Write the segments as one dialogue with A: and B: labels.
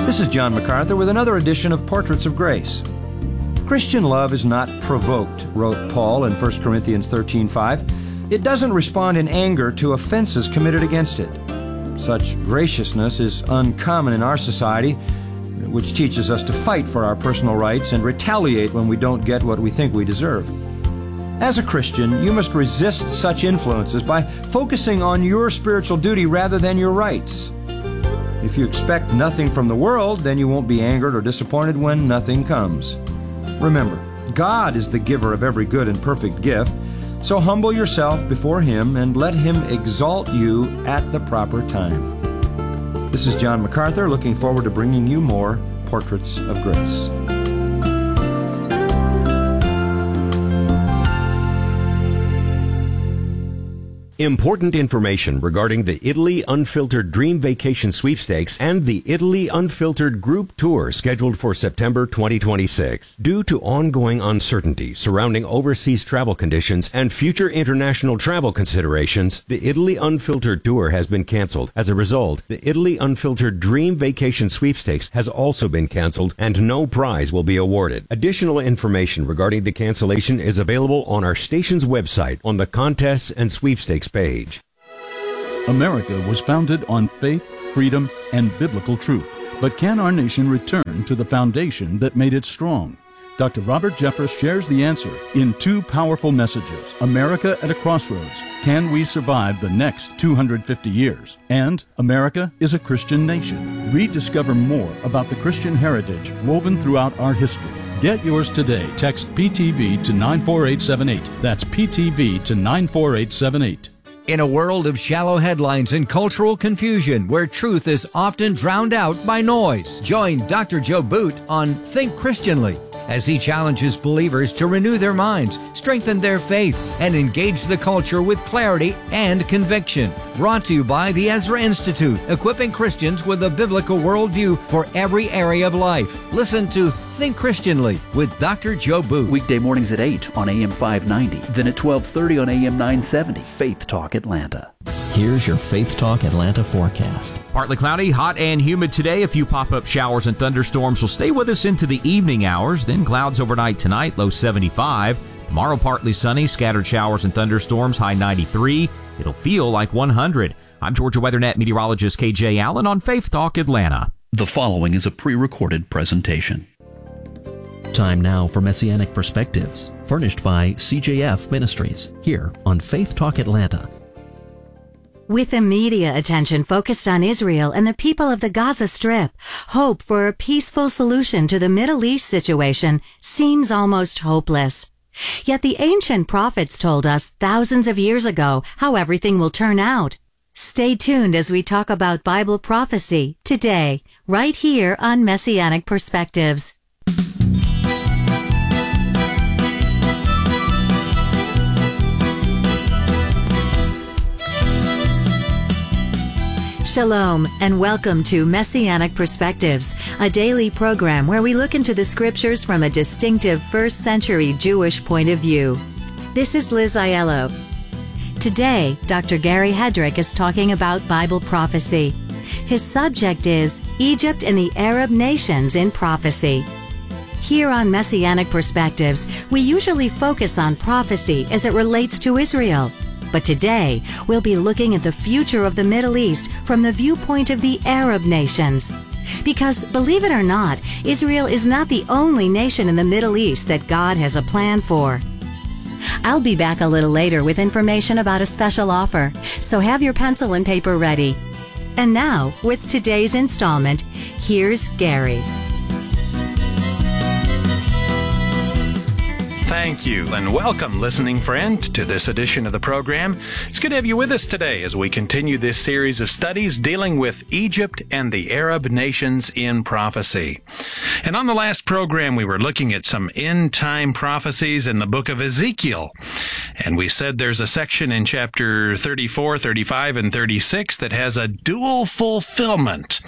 A: This is John MacArthur with another edition of Portraits of Grace. Christian love is not provoked, wrote Paul in 1 Corinthians 13:5. It doesn't respond in anger to offenses committed against it. Such graciousness is uncommon in our society, which teaches us to fight for our personal rights and retaliate when we don't get what we think we deserve. As a Christian, you must resist such influences by focusing on your spiritual duty rather than your rights. If you expect nothing from the world, then you won't be angered or disappointed when nothing comes. Remember, God is the giver of every good and perfect gift, so humble yourself before Him and let Him exalt you at the proper time. This is John MacArthur, looking forward to bringing you more Portraits of Grace.
B: Important information regarding the Italy Unfiltered Dream Vacation Sweepstakes and the Italy Unfiltered Group Tour scheduled for September 2026. Due to ongoing uncertainty surrounding overseas travel conditions and future international travel considerations, the Italy Unfiltered Tour has been canceled. As a result, the Italy Unfiltered Dream Vacation Sweepstakes has also been canceled and no prize will be awarded. Additional information regarding the cancellation is available on our station's website on the Contests and Sweepstakes page.
C: America was founded on faith, freedom, and biblical truth. But can our nation return to the foundation that made it strong? Dr. Robert Jeffress shares the answer in two powerful messages: America at a Crossroads, Can We Survive the Next 250 Years? And America is a Christian Nation. Rediscover more about the Christian heritage woven throughout our history. Get yours today. Text PTV to 94878. That's PTV to 94878.
D: In a world of shallow headlines and cultural confusion where truth is often drowned out by noise, join Dr. Joe Boot on Think Christianly as he challenges believers to renew their minds, strengthen their faith, and engage the culture with clarity and conviction. Brought to you by the Ezra Institute, equipping Christians with a biblical worldview for every area of life. Listen to Think Christianly with Dr. Joe Boot.
E: Weekday mornings at 8 on AM 590, then at 12:30 on AM 970. Faith Talk Atlanta.
F: Here's your Faith Talk Atlanta forecast.
G: Partly cloudy, hot and humid today. A few pop-up showers and thunderstorms will stay with us into the evening hours. Then clouds overnight tonight, low 75. Tomorrow partly sunny, scattered showers and thunderstorms, high 93. It'll feel like 100. I'm Georgia WeatherNet meteorologist KJ Allen on Faith Talk Atlanta.
E: The following is a pre-recorded presentation.
F: Time now for Messianic Perspectives, furnished by CJF Ministries, here on Faith Talk Atlanta.
H: With the media attention focused on Israel and the people of the Gaza Strip, hope for a peaceful solution to the Middle East situation seems almost hopeless. Yet the ancient prophets told us thousands of years ago how everything will turn out. Stay tuned as we talk about Bible prophecy today, right here on Messianic Perspectives. Shalom, and welcome to Messianic Perspectives, a daily program where we look into the scriptures from a distinctive first-century Jewish point of view. This is Liz Aiello. Today, Dr. Gary Hedrick is talking about Bible prophecy. His subject is Egypt and the Arab Nations in Prophecy. Here on Messianic Perspectives, we usually focus on prophecy as it relates to Israel. But today, we'll be looking at the future of the Middle East from the viewpoint of the Arab nations. Because, believe it or not, Israel is not the only nation in the Middle East that God has a plan for. I'll be back a little later with information about a special offer, so have your pencil and paper ready. And now, with today's installment, here's Gary.
I: Thank you, and welcome, listening friend, to this edition of the program. It's good to have you with us today as we continue this series of studies dealing with Egypt and the Arab nations in prophecy. And on the last program, we were looking at some end-time prophecies in the book of Ezekiel. And we said there's a section in chapter 34, 35, and 36 that has a dual fulfillment.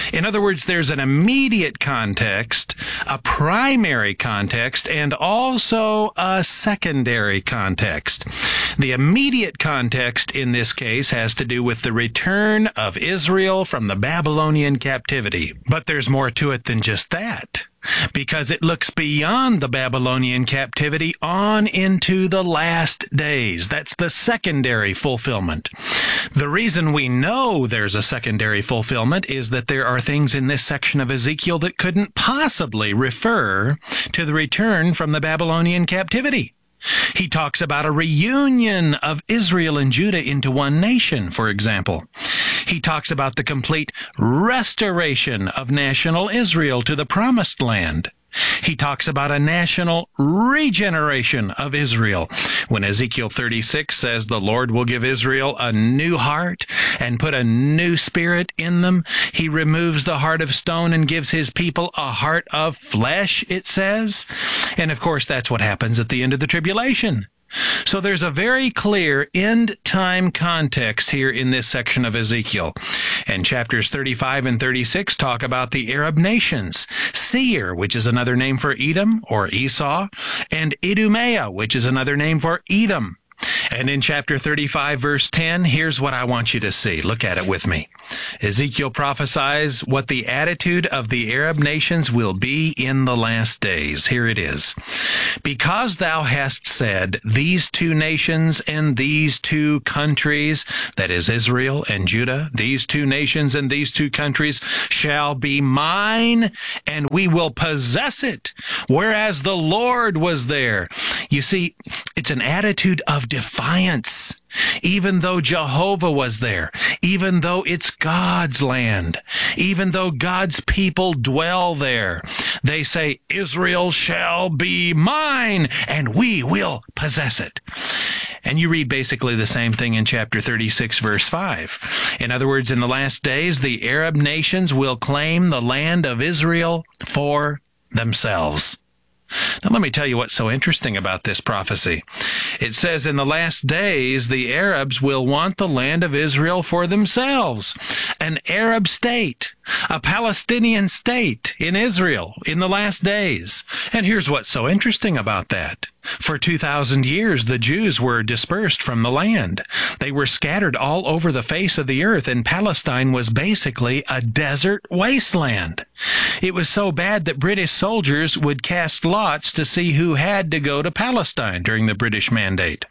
I: In other words, there's an immediate context, a primary context, and also a secondary context. The immediate context in this case has to do with the return of Israel from the Babylonian captivity. But there's more to it than just that, because it looks beyond the Babylonian captivity on into the last days. That's the secondary fulfillment. The reason we know there's a secondary fulfillment is that there are things in this section of Ezekiel that couldn't possibly refer to the return from the Babylonian captivity. He talks about a reunion of Israel and Judah into one nation, for example. He talks about the complete restoration of national Israel to the promised land. He talks about a national regeneration of Israel. When Ezekiel 36 says the Lord will give Israel a new heart and put a new spirit in them, he removes the heart of stone and gives his people a heart of flesh, it says. And of course, that's what happens at the end of the tribulation. So there's a very clear end-time context here in this section of Ezekiel. And chapters 35 and 36 talk about the Arab nations, Seir, which is another name for Edom or Esau, and Idumea, which is another name for Edom. And in chapter 35, verse 10, here's what I want you to see. Look at it with me. Ezekiel prophesies what the attitude of the Arab nations will be in the last days. Here it is. Because thou hast said, these two nations and these two countries, that is Israel and Judah, these two nations and these two countries shall be mine, and we will possess it, whereas the Lord was there. You see, it's an attitude of defiance. Even though Jehovah was there, even though it's God's land, even though God's people dwell there, they say, Israel shall be mine, and we will possess it. And you read basically the same thing in chapter 36, verse 5. In other words, in the last days, the Arab nations will claim the land of Israel for themselves. Now, let me tell you what's so interesting about this prophecy. It says in the last days, the Arabs will want the land of Israel for themselves. An Arab state, a Palestinian state in Israel in the last days. And here's what's so interesting about that. For 2,000 years, the Jews were dispersed from the land. They were scattered all over the face of the earth, and Palestine was basically a desert wasteland. It was so bad that British soldiers would cast lots to see who had to go to Palestine during the British Mandate.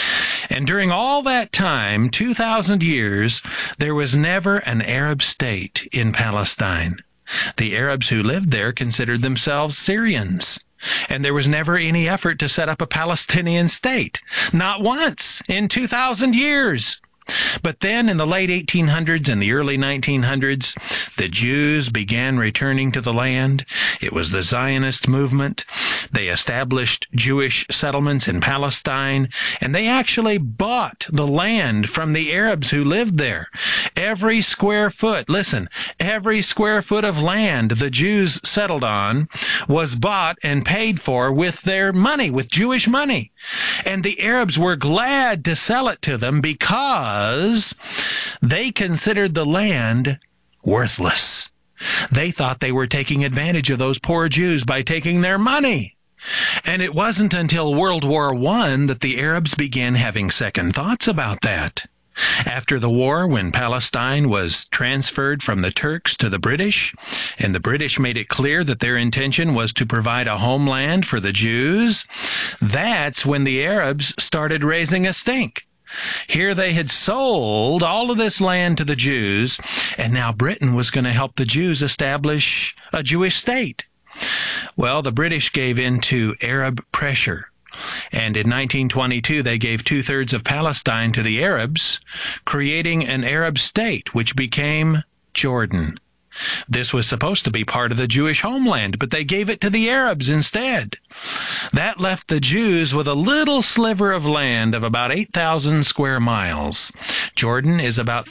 I: And during all that time, 2,000 years, there was never an Arab state in Palestine. The Arabs who lived there considered themselves Syrians. And there was never any effort to set up a Palestinian state. Not once in 2,000 years. But then in the late 1800s and the early 1900s, the Jews began returning to the land. It was the Zionist movement. They established Jewish settlements in Palestine, and they actually bought the land from the Arabs who lived there. Every square foot, listen, every square foot of land the Jews settled on was bought and paid for with their money, with Jewish money. And the Arabs were glad to sell it to them because they considered the land worthless. They thought they were taking advantage of those poor Jews by taking their money. And it wasn't until World War I that the Arabs began having second thoughts about that. After the war, when Palestine was transferred from the Turks to the British, and the British made it clear that their intention was to provide a homeland for the Jews, that's when the Arabs started raising a stink. Here they had sold all of this land to the Jews, and now Britain was going to help the Jews establish a Jewish state. Well, the British gave in to Arab pressure. And in 1922, they gave 2/3 of Palestine to the Arabs, creating an Arab state, which became Jordan. This was supposed to be part of the Jewish homeland, but they gave it to the Arabs instead. That left the Jews with a little sliver of land of about 8,000 square miles. Jordan is about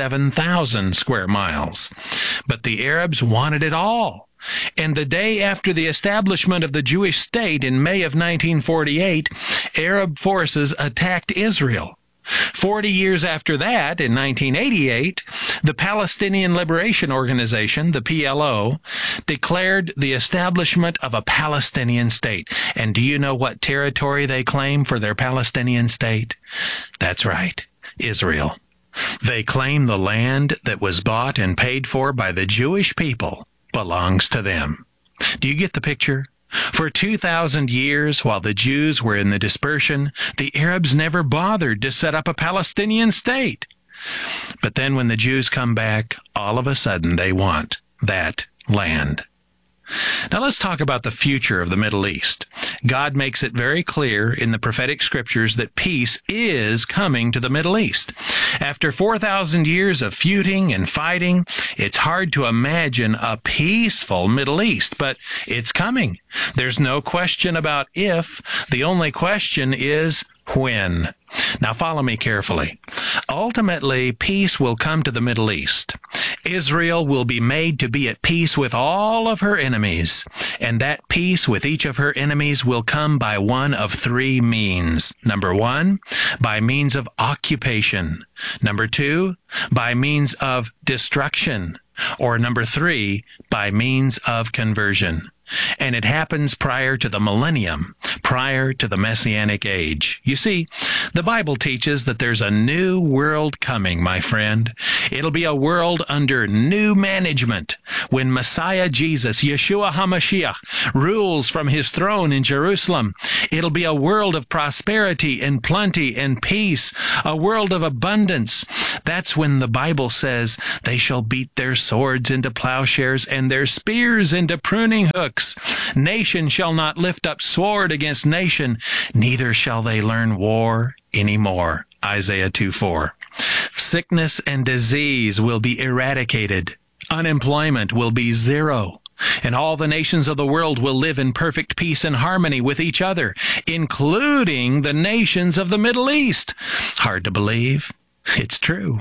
I: 37,000 square miles. But the Arabs wanted it all. And the day after the establishment of the Jewish state in May of 1948, Arab forces attacked Israel. 40 years after that, in 1988, the Palestinian Liberation Organization, the PLO, declared the establishment of a Palestinian state. And do you know what territory they claim for their Palestinian state? That's right, Israel. They claim the land that was bought and paid for by the Jewish people belongs to them. Do you get the picture? For 2,000 years, while the Jews were in the dispersion, the Arabs never bothered to set up a Palestinian state. But then when the Jews come back, all of a sudden they want that land. Now let's talk about the future of the Middle East. God makes it very clear in the prophetic scriptures that peace is coming to the Middle East. After 4,000 years of feuding and fighting, it's hard to imagine a peaceful Middle East, but it's coming. There's no question about if. The only question is when. Now follow me carefully. Ultimately, peace will come to the Middle East. Israel will be made to be at peace with all of her enemies, and that peace with each of her enemies will come by one of three means. Number one, by means of occupation. Number two, by means of destruction. Or number three, by means of conversion. And it happens prior to the millennium, prior to the Messianic age. You see, the Bible teaches that there's a new world coming, my friend. It'll be a world under new management when Messiah Jesus, Yeshua HaMashiach, rules from his throne in Jerusalem. It'll be a world of prosperity and plenty and peace, a world of abundance. That's when the Bible says they shall beat their swords into plowshares and their spears into pruning hooks. Nation shall not lift up sword against nation, neither shall they learn war any more. Isaiah 2:4. Sickness and disease will be eradicated. Unemployment will be zero. And all the nations of the world will live in perfect peace and harmony with each other, including the nations of the Middle East. Hard to believe. It's true.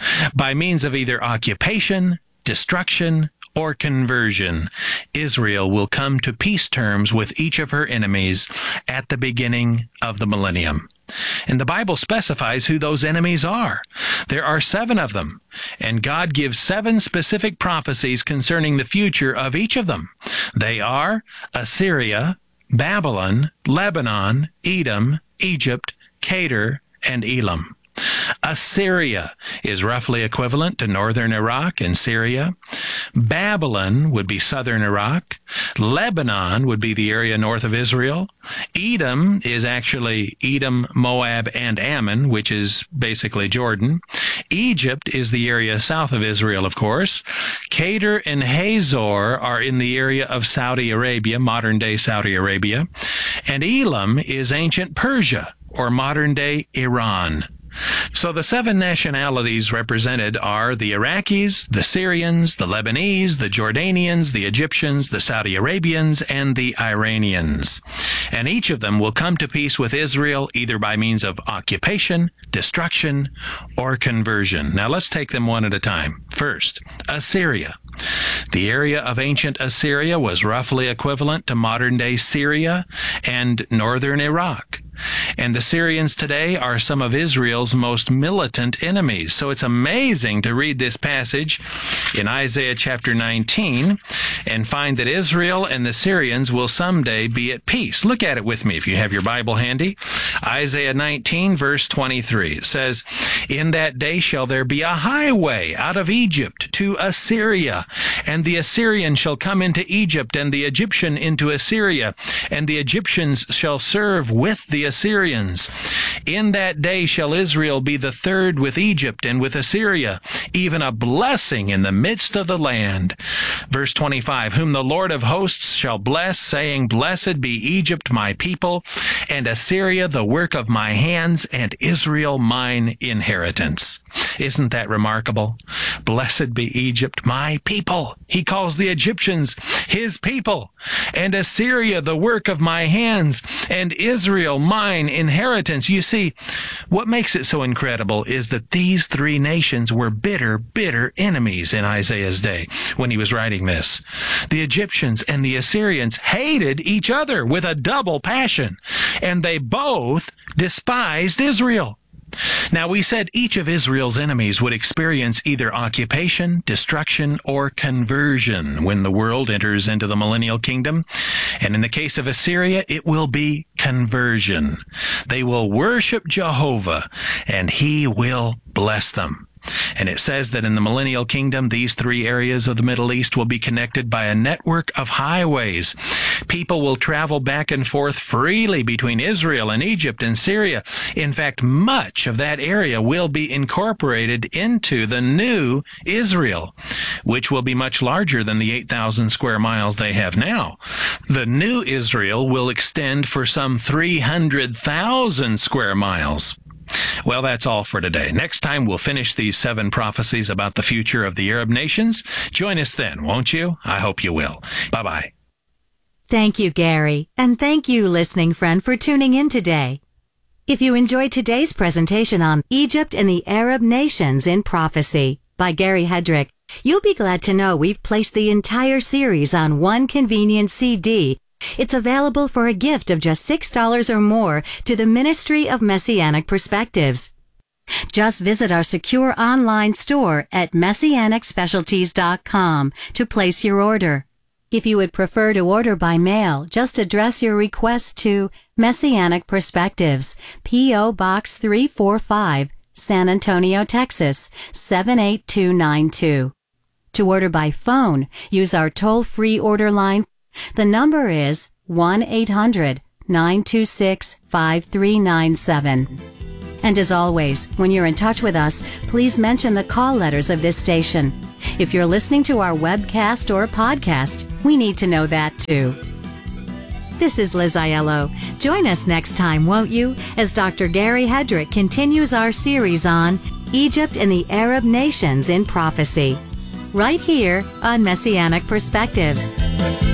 I: By means of either occupation, destruction, or conversion, Israel will come to peace terms with each of her enemies at the beginning of the millennium. And the Bible specifies who those enemies are. There are 7 of them, and God gives 7 specific prophecies concerning the future of each of them. They are Assyria, Babylon, Lebanon, Edom, Egypt, Kedar, and Elam. Assyria is roughly equivalent to northern Iraq and Syria. Babylon would be southern Iraq. Lebanon would be the area north of Israel. Edom is actually Edom, Moab, and Ammon, which is basically Jordan. Egypt is the area south of Israel, of course. Kedar and Hazor are in the area of Saudi Arabia, modern-day Saudi Arabia. And Elam is ancient Persia, or modern-day Iran. So the 7 nationalities represented are the Iraqis, the Syrians, the Lebanese, the Jordanians, the Egyptians, the Saudi Arabians, and the Iranians. And each of them will come to peace with Israel either by means of occupation, destruction, or conversion. Now let's take them one at a time. First, Assyria. The area of ancient Assyria was roughly equivalent to modern-day Syria and northern Iraq. And the Syrians today are some of Israel's most militant enemies. So it's amazing to read this passage in Isaiah chapter 19 and find that Israel and the Syrians will someday be at peace. Look at it with me if you have your Bible handy. Isaiah 19 verse 23. It says, "In that day shall there be a highway out of Egypt to Assyria, and the Assyrian shall come into Egypt, and the Egyptian into Assyria, and the Egyptians shall serve with the Assyrians. In that day shall Israel be the third with Egypt and with Assyria, even a blessing in the midst of the land." Verse 25, "Whom the Lord of hosts shall bless, saying, Blessed be Egypt my people, and Assyria the work of my hands, and Israel mine inheritance." Isn't that remarkable? Blessed be Egypt my people. He calls the Egyptians his people, and Assyria the work of my hands, and Israel mine inheritance. You see, what makes it so incredible is that these 3 nations were bitter, bitter enemies in Isaiah's day when he was writing this. The Egyptians and the Assyrians hated each other with a double passion, and they both despised Israel. Now, we said each of Israel's enemies would experience either occupation, destruction, or conversion when the world enters into the millennial kingdom. And in the case of Assyria, it will be conversion. They will worship Jehovah, and he will bless them. And it says that in the millennial kingdom, these three areas of the Middle East will be connected by a network of highways. People will travel back and forth freely between Israel and Egypt and Syria. In fact, much of that area will be incorporated into the new Israel, which will be much larger than the 8,000 square miles they have now. The new Israel will extend for some 300,000 square miles. Well, that's all for today. Next time, we'll finish these 7 prophecies about the future of the Arab nations. Join us then, won't you? I hope you will. Bye-bye.
H: Thank you, Gary. And thank you, listening friend, for tuning in today. If you enjoyed today's presentation on Egypt and the Arab Nations in Prophecy by Gary Hedrick, you'll be glad to know we've placed the entire series on one convenient CD. It's available for a gift of just $6 or more to the Ministry of Messianic Perspectives. Just visit our secure online store at messianicspecialties.com to place your order. If you would prefer to order by mail, just address your request to Messianic Perspectives, P.O. Box 345, San Antonio, Texas, 78292. To order by phone, use our toll-free order line. The number is 1-800-926-5397. And as always, when you're in touch with us, please mention the call letters of this station. If you're listening to our webcast or podcast, we need to know that too. This is Liz Aiello. Join us next time, won't you, as Dr. Gary Hedrick continues our series on Egypt and the Arab Nations in Prophecy, right here on Messianic Perspectives.